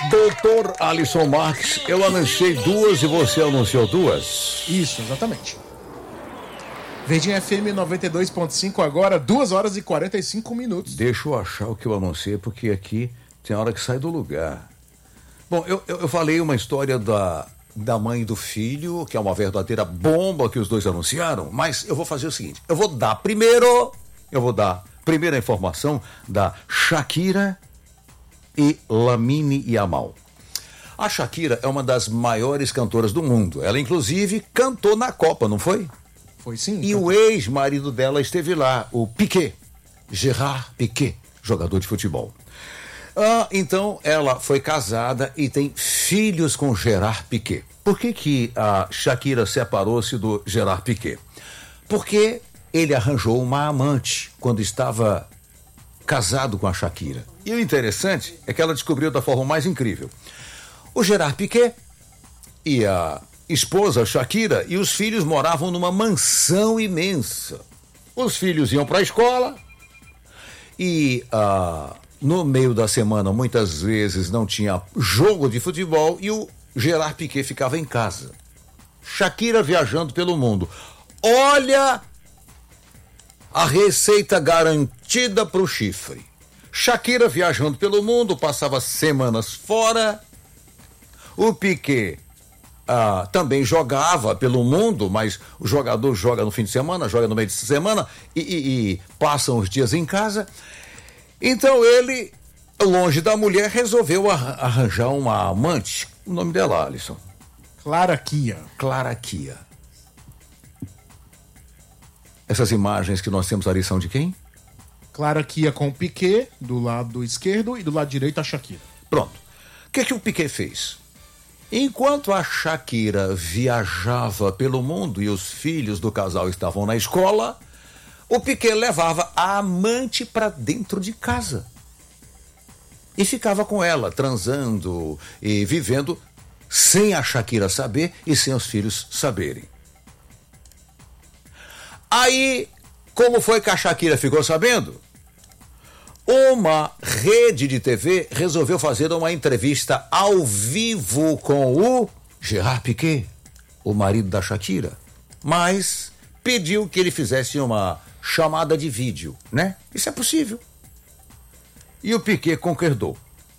Doutor Alisson Marques, eu anunciei duas e você anunciou duas? Isso, exatamente. Verdinha FM 92.5 agora, 2 horas e 45 minutos. Deixa eu achar o que eu anunciei, porque aqui tem hora que sai do lugar. Bom, eu falei uma história da mãe e do filho, que é uma verdadeira bomba que os dois anunciaram, mas eu vou fazer o seguinte, eu vou dar primeiro a informação da Shakira e Lamine Yamal. A Shakira é uma das maiores cantoras do mundo. Ela, inclusive, cantou na Copa, não foi? Foi sim. E o ex-marido dela esteve lá, o Piqué, Gerard Piqué, jogador de futebol. Então, ela foi casada e tem filhos com Gerard Piqué. Por que a Shakira separou-se do Gerard Piqué? Porque ele arranjou uma amante quando estava casado com a Shakira. E o interessante é que ela descobriu da forma mais incrível. O Gerard Piqué e a esposa Shakira e os filhos moravam numa mansão imensa. Os filhos iam para a escola e no meio da semana muitas vezes não tinha jogo de futebol e o Gerard Piqué ficava em casa. Shakira viajando pelo mundo. Olha a receita garantida para o chifre. Shakira viajando pelo mundo, passava semanas fora. O Piqué também jogava pelo mundo, mas o jogador joga no fim de semana, joga no meio de semana e passam os dias em casa. Então ele, longe da mulher, resolveu arranjar uma amante. O nome dela, Alisson? Clara Kia. Clara Kia. Essas imagens que nós temos ali são de quem? Clara Kia com o Piqué do lado esquerdo e do lado direito a Shakira. Pronto. O que o Piqué fez? Enquanto a Shakira viajava pelo mundo e os filhos do casal estavam na escola, o Piqué levava a amante para dentro de casa. E ficava com ela, transando e vivendo sem a Shakira saber e sem os filhos saberem. Aí, como foi que a Shakira ficou sabendo? Uma rede de TV resolveu fazer uma entrevista ao vivo com o Gerard Piqué, o marido da Shakira, mas pediu que ele fizesse uma chamada de vídeo, né? Isso é possível. E o Piqué concordou.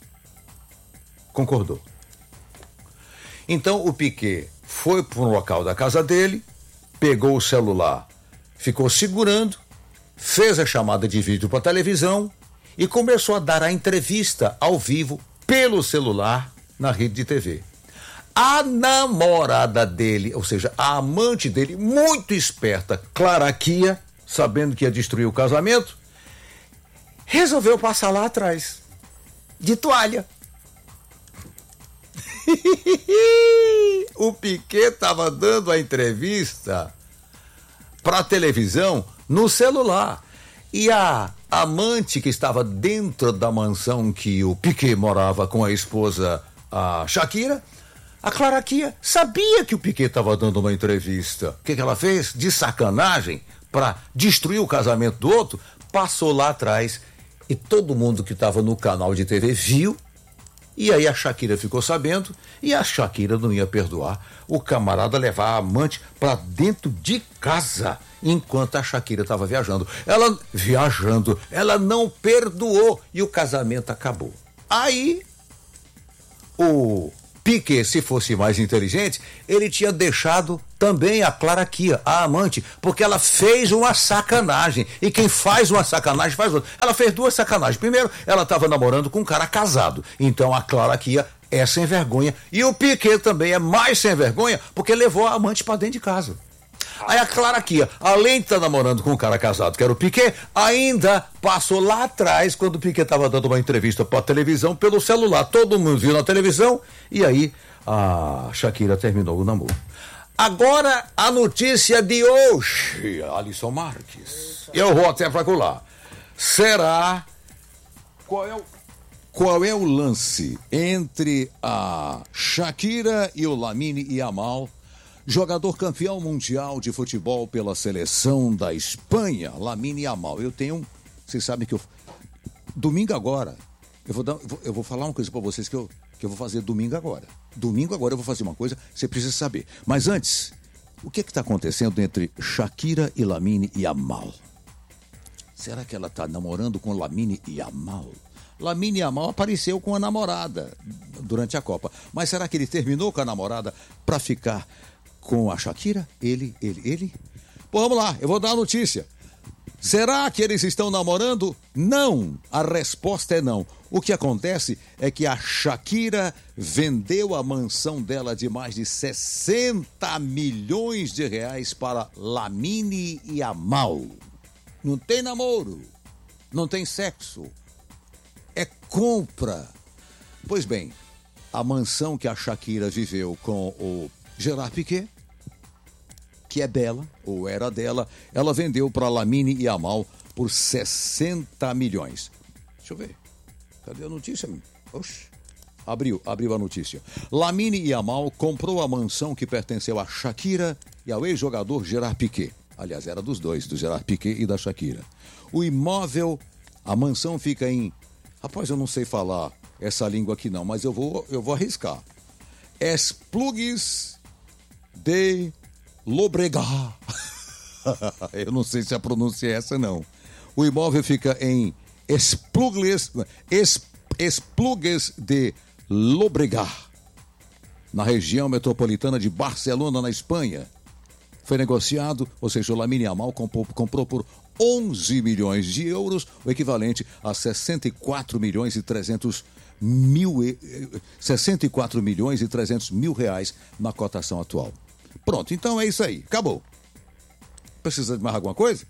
Então o Piqué foi para um local da casa dele, pegou o celular, ficou segurando, fez a chamada de vídeo para a televisão e começou a dar a entrevista ao vivo pelo celular na rede de TV. A namorada dele, ou seja, a amante dele, muito esperta, Clara Kia, sabendo que ia destruir o casamento, resolveu passar lá atrás, de toalha. O Piqué estava dando a entrevista para a televisão no celular. E a amante que estava dentro da mansão que o Piqué morava com a esposa, a Shakira, a Clara Kia, sabia que o Piqué estava dando uma entrevista. O que ela fez? De sacanagem, para destruir o casamento do outro, passou lá atrás e todo mundo que estava no canal de TV viu. E aí a Shakira ficou sabendo e a Shakira não ia perdoar o camarada levar a amante para dentro de casa enquanto a Shakira estava viajando. Ela não perdoou e o casamento acabou. Aí o Piqué, se fosse mais inteligente, ele tinha deixado também a Clara Kia, a amante, porque ela fez uma sacanagem. E quem faz uma sacanagem faz outra. Ela fez duas sacanagens. Primeiro, ela estava namorando com um cara casado. Então a Clara Kia é sem vergonha. E o Piqué também é mais sem vergonha, porque levou a amante para dentro de casa. Aí a Clara Kia, além de estar namorando com um cara casado, que era o Piqué, ainda passou lá atrás, quando o Piqué estava dando uma entrevista para a televisão, pelo celular. Todo mundo viu na televisão, e aí a Shakira terminou o namoro. Agora, a notícia de hoje, Alisson Marques. Eu vou até procurar. Será... Qual é o lance entre a Shakira e o Lamine Yamal, jogador campeão mundial de futebol pela seleção da Espanha, Lamine Yamal? Vocês sabem que domingo agora, eu vou falar uma coisa para vocês que eu vou fazer domingo agora. Domingo agora eu vou fazer uma coisa, você precisa saber. Mas antes, o que está acontecendo entre Shakira e Lamine Yamal? Será que ela está namorando com Lamine Yamal? Lamine Yamal apareceu com a namorada durante a Copa. Mas será que ele terminou com a namorada para ficar com a Shakira? Ele? Pô, vamos lá, eu vou dar a notícia. Será que eles estão namorando? Não, a resposta é não. O que acontece é que a Shakira vendeu a mansão dela de mais de 60 milhões de reais para Lamine Yamal. Não tem namoro, não tem sexo, é compra. Pois bem, a mansão que a Shakira viveu com o Gerard Piqué, que é dela, ou era dela, ela vendeu para Lamine Yamal por 60 milhões. Deixa eu ver. Cadê a notícia? Oxe. Abriu a notícia. Lamine Yamal comprou a mansão que pertenceu a Shakira e ao ex-jogador Gerard Piqué. Aliás, era dos dois, do Gerard Piqué e da Shakira. O imóvel, a mansão fica em... Rapaz, eu não sei falar essa língua aqui não, mas eu vou arriscar. Esplugues de Llobregat. Eu não sei se a pronúncia é essa, não. O imóvel fica em Esplugues de Llobregat, na região metropolitana de Barcelona, na Espanha. Foi negociado, ou seja, o Lamine Yamal comprou por 11 milhões de euros, o equivalente a 64 milhões e 300 mil reais na cotação atual. Pronto, então é isso aí, acabou. Precisa de mais alguma coisa?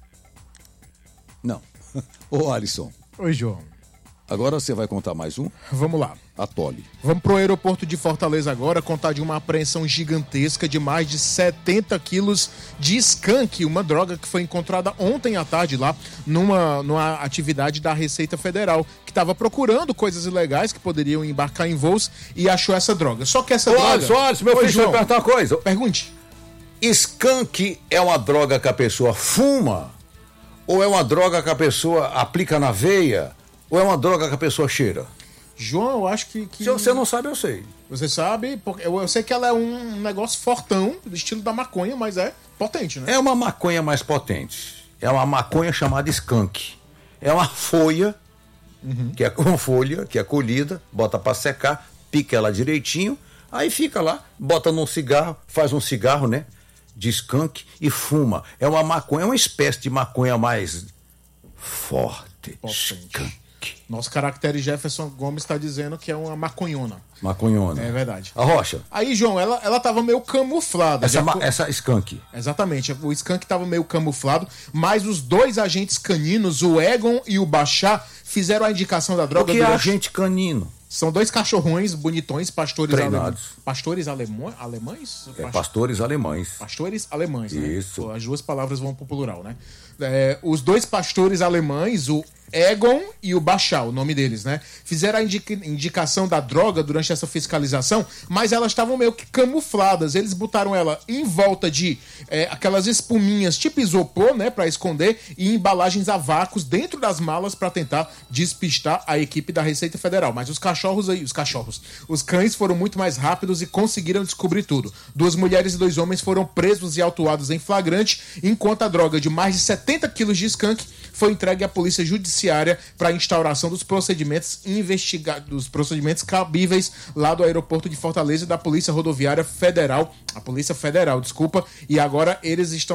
Não. Ô Alisson. Oi, João. Agora você vai contar mais um? Vamos lá. Atole. Vamos pro aeroporto de Fortaleza agora contar de uma apreensão gigantesca de mais de 70 quilos de skunk, uma droga que foi encontrada ontem à tarde lá numa atividade da Receita Federal, que estava procurando coisas ilegais que poderiam embarcar em voos e achou essa droga. Só que essa droga... Olha, meu filho, deixa eu perguntar uma coisa. Pergunte. Skunk é uma droga que a pessoa fuma? Ou é uma droga que a pessoa aplica na veia? Ou é uma droga que a pessoa cheira? João, eu acho que... Se você não sabe, eu sei. Você sabe, porque eu sei que ela é um negócio fortão, do estilo da maconha, mas é potente, né? É uma maconha mais potente. É uma maconha chamada skunk. É uma folha, que é com folha, que é colhida, bota pra secar, pica ela direitinho, aí fica lá, bota num cigarro, faz um cigarro, né? De skunk e fuma. É uma maconha, é uma espécie de maconha mais forte. Skunk. Nosso caractere Jefferson Gomes está dizendo que é uma maconhona. Maconhona. É verdade. A rocha. Aí, João, ela tava meio camuflada. Essa skunk. Exatamente. O skunk tava meio camuflado, mas os dois agentes caninos, o Egon e o Bachá, fizeram a indicação da droga. O que é agente canino? São dois cachorrões bonitões, pastores treinados. Pastores alemães? Pastores alemães. Pastores alemães, né? Isso. As duas palavras vão pro plural, né? Os dois pastores alemães, o Egon e o Bachá, o nome deles, né? Fizeram a indicação da droga durante essa fiscalização, mas elas estavam meio que camufladas. Eles botaram ela em volta de aquelas espuminhas tipo isopor, né? Pra esconder, e embalagens a vácuos dentro das malas pra tentar despistar a equipe da Receita Federal. Mas os cães foram muito mais rápidos e conseguiram descobrir tudo. 2 mulheres e 2 homens foram presos e autuados em flagrante, enquanto a droga de mais de 70 quilos de skunk foi entregue à Polícia Judiciária para a instauração dos procedimentos dos procedimentos cabíveis lá do aeroporto de Fortaleza e da Polícia Rodoviária Federal, a Polícia Federal, desculpa, e agora eles estão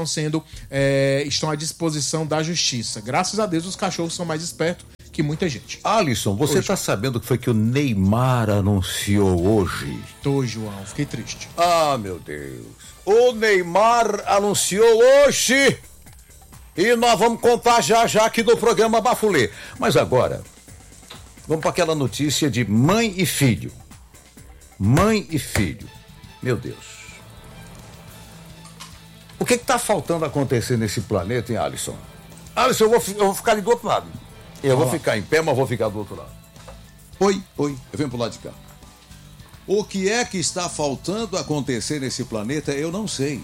à disposição da Justiça. Graças a Deus os cachorros são mais espertos que muita gente. Alisson, você está sabendo o que foi que o Neymar anunciou hoje? Tô, João, fiquei triste. Ah, meu Deus. O Neymar anunciou hoje e nós vamos contar já aqui no programa Bafulê. Mas agora, vamos para aquela notícia de mãe e filho. Mãe e filho. Meu Deus. O que está faltando acontecer nesse planeta, hein, Alisson? Alisson, eu vou ficar ali do outro lado. Eu vou ficar em pé, mas vou ficar do outro lado. Oi, eu venho pro lado de cá. O que é que está faltando acontecer nesse planeta, eu não sei.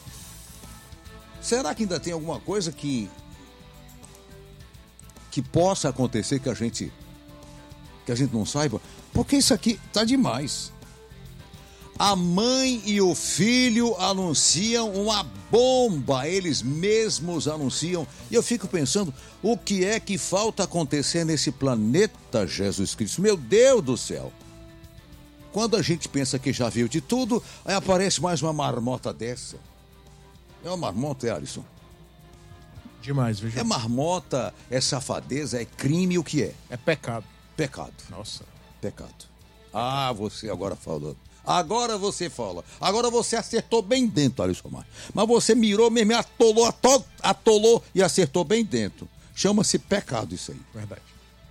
Será que ainda tem alguma coisa que possa acontecer que a gente que a gente não saiba, porque isso aqui tá demais. A mãe e o filho anunciam uma bomba, eles mesmos anunciam. E eu fico pensando, o que é que falta acontecer nesse planeta, Jesus Cristo? Meu Deus do céu! Quando a gente pensa que já viu de tudo, aí aparece mais uma marmota dessa. É uma marmota, Alisson? Demais, viu, João? É marmota, é safadeza, é crime, o que é? É pecado. Pecado. Nossa. Pecado. Ah, você agora falou. Agora você fala. Agora você acertou bem dentro, Alisson Mar. Mas você mirou mesmo, atolou e acertou bem dentro. Chama-se pecado isso aí. Verdade.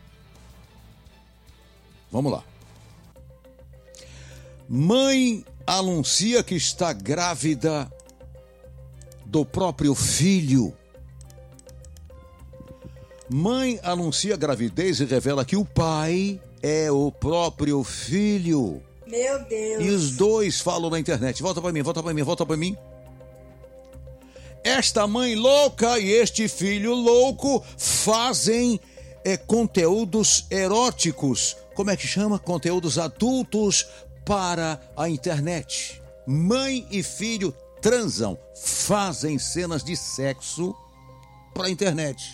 Vamos lá. Mãe anuncia que está grávida do próprio filho. Mãe anuncia gravidez e revela que o pai é o próprio filho. Meu Deus. E os dois falam na internet. Volta pra mim. Esta mãe louca e este filho louco fazem conteúdos eróticos. Como é que chama? Conteúdos adultos para a internet. Mãe e filho transam, fazem cenas de sexo para a internet.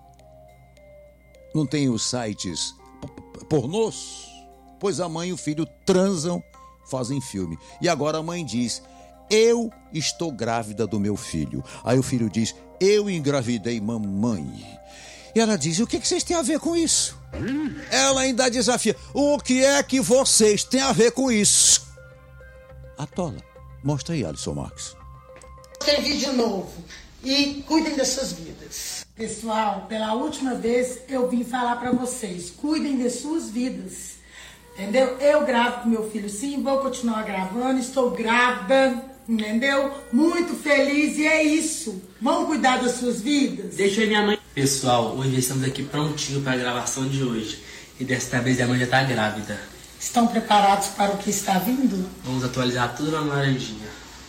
Não tem os sites pornôs? Pois a mãe e o filho transam, fazem filme. E agora a mãe diz, eu estou grávida do meu filho. Aí o filho diz, eu engravidei mamãe. E ela diz, o que vocês têm a ver com isso? Ela ainda desafia, o que é que vocês têm a ver com isso? Atola, mostra aí, Alisson Marques. Tem vídeo novo e cuidem das suas vidas. Pessoal, pela última vez eu vim falar pra vocês, cuidem das suas vidas. Entendeu? Eu gravo com meu filho sim, vou continuar gravando, estou grávida, entendeu? Muito feliz e é isso. Vamos cuidar das suas vidas? Deixa eu e minha mãe. Pessoal, hoje estamos aqui prontinho para a gravação de hoje. E desta vez a mãe já está grávida. Estão preparados para o que está vindo? Vamos atualizar tudo na laranjinha.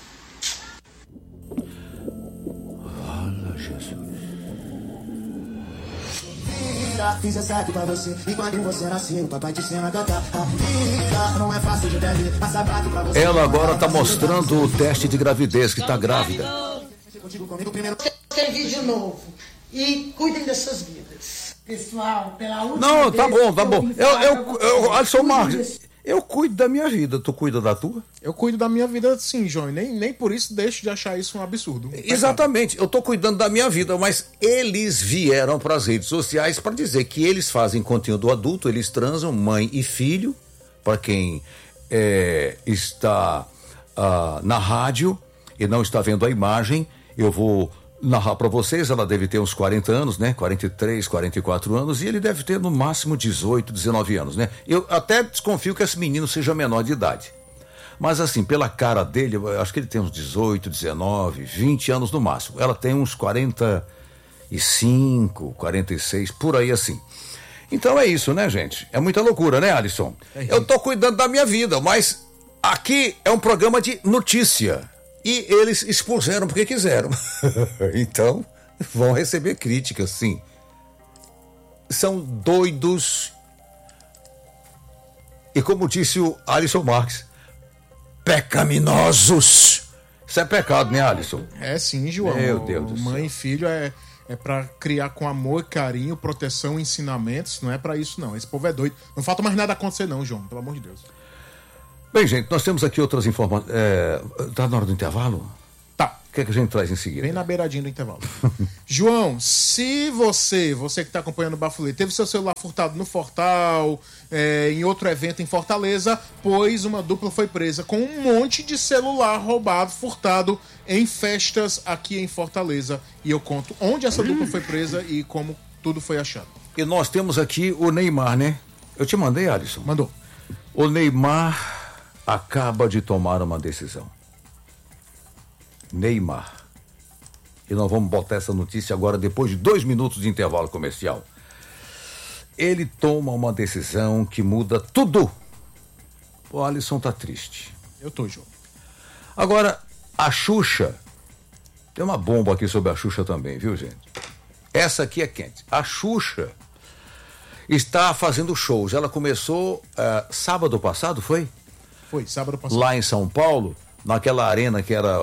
Olha, Jesus. Fiz certo pra você, e quando você nasceu, papai te ensina a cantar. Não é fácil de entender, passa braço pra você. Ela agora tá mostrando o teste de gravidez, que tá grávida. Tem vídeo novo e cuidem das suas vidas. Pessoal, pela última Não, vez tá bom. vim falar pra vocês, Alisson cuidem Marques, das- eu cuido da minha vida, tu cuida da tua? Eu cuido da minha vida sim, João. E nem por isso deixo de achar isso um absurdo. Exatamente, eu tô cuidando da minha vida, mas eles vieram para as redes sociais para dizer que eles fazem conteúdo adulto, eles transam, mãe e filho, para quem está na rádio e não está vendo a imagem, eu vou narrar para vocês, ela deve ter uns 40 anos, né? 43, 44 anos, e ele deve ter no máximo 18, 19 anos, né? Eu até desconfio que esse menino seja menor de idade. Mas assim, pela cara dele, eu acho que ele tem uns 18, 19, 20 anos no máximo. Ela tem uns 45, 46, por aí assim. Então é isso, né, gente? É muita loucura, né, Alisson? Eu tô cuidando da minha vida, mas aqui é um programa de notícia. E eles expuseram porque quiseram. Então, vão receber críticas, sim. São doidos. E como disse o Alisson Marques, pecaminosos. Isso é pecado, né, Alisson? É sim, João. Meu Deus do Mãe céu. e filho é pra criar com amor e carinho, proteção, ensinamentos. Não é pra isso, não. Esse povo é doido. Não falta mais nada acontecer, não, João. Pelo amor de Deus. Bem, gente, nós temos aqui outras informações. Tá na hora do intervalo? Tá. O que é que a gente traz em seguida? Bem na beiradinha do intervalo. João, se você que está acompanhando o Bafulê, teve seu celular furtado no Fortal, em outro evento em Fortaleza, pois uma dupla foi presa com um monte de celular roubado, furtado em festas aqui em Fortaleza. E eu conto onde essa dupla foi presa e como tudo foi achado. E nós temos aqui o Neymar, né? Eu te mandei, Alisson. Mandou. O Neymar acaba de tomar uma decisão. Neymar. E nós vamos botar essa notícia agora depois de 2 minutos de intervalo comercial. Ele toma uma decisão que muda tudo. O Alisson tá triste. Eu tô, João. Agora, a Xuxa. Tem uma bomba aqui sobre a Xuxa também, viu, gente? Essa aqui é quente. A Xuxa está fazendo shows. Ela começou sábado passado, foi? Foi, sábado passado. Lá em São Paulo, naquela arena que era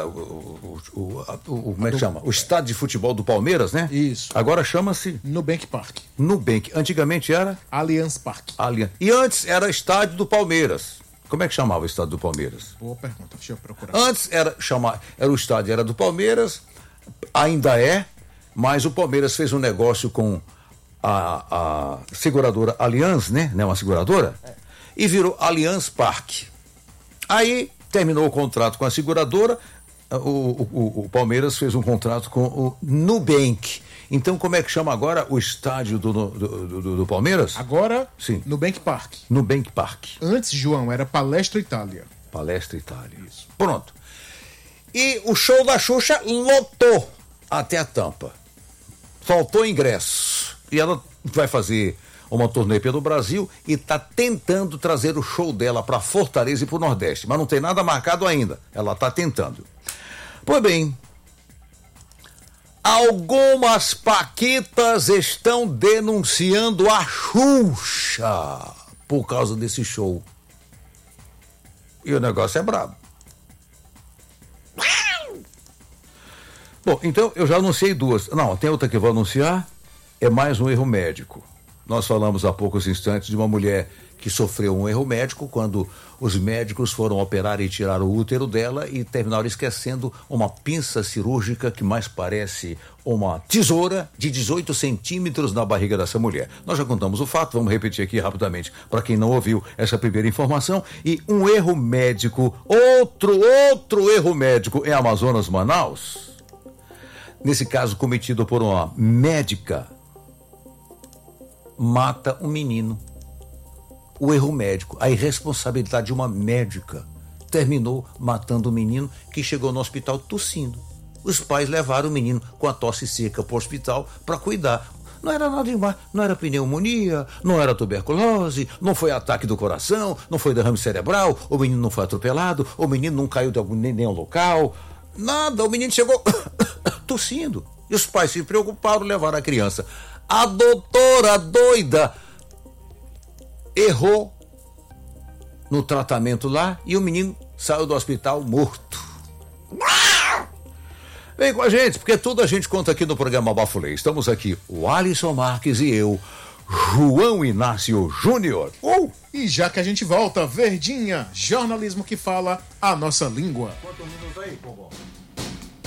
como é que chama? O estádio de futebol do Palmeiras, né? Isso. Agora chama-se Nubank Park. Nubank. Antigamente era? Allianz Parque. E antes era estádio do Palmeiras. Como é que chamava o estádio do Palmeiras? Boa pergunta, deixa eu procurar. Antes era o estádio era do Palmeiras, ainda é, mas o Palmeiras fez um negócio com a seguradora Allianz, né? Não é uma seguradora? E virou Allianz Parque. Aí terminou o contrato com a seguradora, o Palmeiras fez um contrato com o Nubank. Então, como é que chama agora o estádio do Palmeiras? Agora, sim. Nubank Park. Nubank Park. Antes, João, era Palestra Itália. Palestra Itália. Isso. Pronto. E o show da Xuxa lotou até a tampa. Faltou ingresso. E ela vai fazer uma turnê pelo Brasil e está tentando trazer o show dela para Fortaleza e para o Nordeste. Mas não tem nada marcado ainda. Ela está tentando. Pois bem, algumas paquitas estão denunciando a Xuxa por causa desse show. E o negócio é brabo. Bom, então eu já anunciei duas. Não, tem outra que eu vou anunciar. É mais um erro médico. Nós falamos há poucos instantes de uma mulher que sofreu um erro médico quando os médicos foram operar e tirar o útero dela e terminaram esquecendo uma pinça cirúrgica que mais parece uma tesoura de 18 centímetros na barriga dessa mulher. Nós já contamos o fato, vamos repetir aqui rapidamente para quem não ouviu essa primeira informação. E um erro médico, outro erro médico em Amazonas, Manaus, nesse caso cometido por uma médica, mata um menino. O erro médico, a irresponsabilidade de uma médica terminou matando o menino que chegou no hospital tossindo. Os pais levaram o menino com a tosse seca para o hospital para cuidar. Não era nada demais, não era pneumonia, não era tuberculose, não foi ataque do coração, não foi derrame cerebral, o menino não foi atropelado, o menino não caiu de nenhum local, nada, o menino chegou tossindo. E os pais se preocuparam, levaram a criança. A doutora doida errou no tratamento lá e o menino saiu do hospital morto. Vem com a gente, porque tudo a gente conta aqui no programa Bafulê. Estamos aqui, o Alisson Marques e eu, João Inácio Júnior. E já que a gente volta, Verdinha, jornalismo que fala a nossa língua. Quantos minutos aí, Pombom?